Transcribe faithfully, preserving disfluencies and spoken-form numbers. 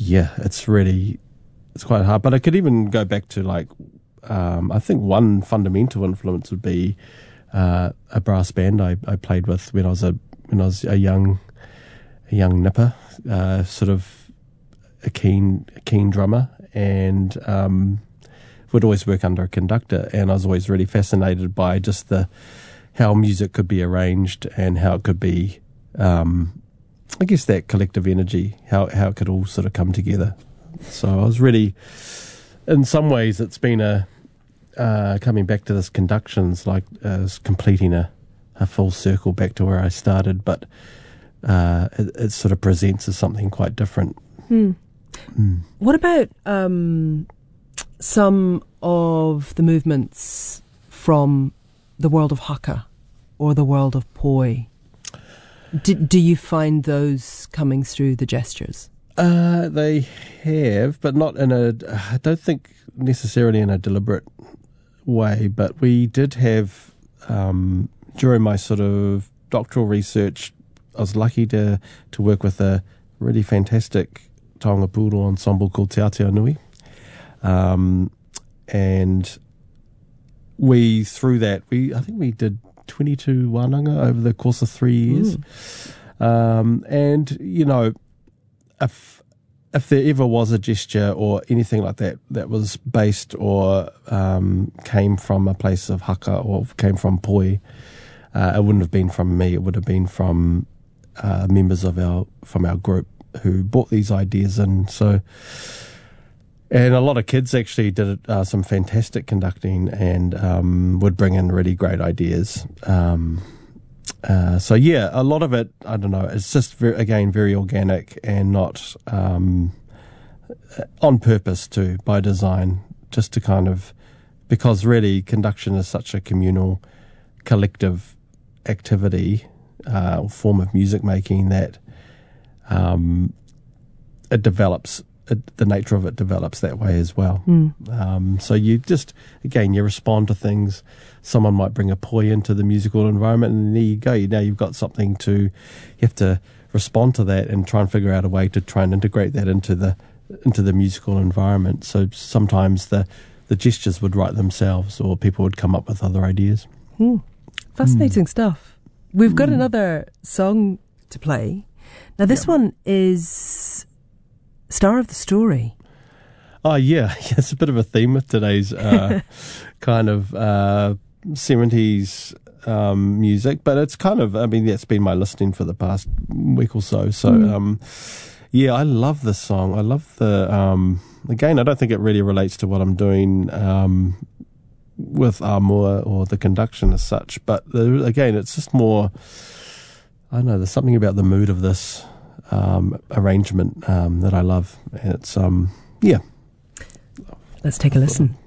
yeah, it's really, it's quite hard. But I could even go back to like, um, I think one fundamental influence would be uh, a brass band I, I played with when I was a when I was a young a young nipper, uh, sort of a keen a keen drummer, and um, would always work under a conductor. And I was always really fascinated by just the how music could be arranged and how it could be, um, I guess, that collective energy, how how it could all sort of come together. So I was really, in some ways, it's been a uh, coming back to this conduction's like uh, completing a, a full circle back to where I started, but uh, it, it sort of presents as something quite different. Hmm. Mm. What about um, some of the movements from the world of haka or the world of poi? Do, do you find those coming through the gestures? Uh, they have, but not in a, I don't think necessarily in a deliberate way, but we did have, um, during my sort of doctoral research, I was lucky to, to work with a really fantastic taonga poodle ensemble called Te Aotearoa. Um, and we, through that, we, I think we did twenty-two wānanga over the course of three years. Mm. Um, and, you know, if if there ever was a gesture or anything like that that was based or um, came from a place of haka or came from poi, uh, it wouldn't have been from me. It would have been from uh, members of our from our group who brought these ideas in. So, and a lot of kids actually did uh, some fantastic conducting and um, would bring in really great ideas. Um, Uh, so yeah, a lot of it, I don't know, it's just very, again very organic and not um, on purpose too, by design, just to kind of, because really conduction is such a communal, collective activity, uh, or form of music making that um, it develops. It, the nature of it develops that way as well. Mm. Um, so you just, again, you respond to things. Someone might bring a poi into the musical environment, and there you go. Now you've got something to, you have to respond to that and try and figure out a way to try and integrate that into the into the musical environment. So sometimes the, the gestures would write themselves, or people would come up with other ideas. Mm. Fascinating mm. stuff. We've got mm. another song to play. Now this yep. one is Star of the Story. Oh, yeah. yeah. It's a bit of a theme with today's uh, kind of uh, seventies um, music, but it's kind of, I mean, that's been my listening for the past week or so. So, mm. um, yeah, I love this song. I love the, um, again, I don't think it really relates to what I'm doing um, with Amua or the conduction as such, but the, again, it's just more, I don't know, there's something about the mood of this Um, arrangement um, that I love, and it's um, yeah. Let's take a listen.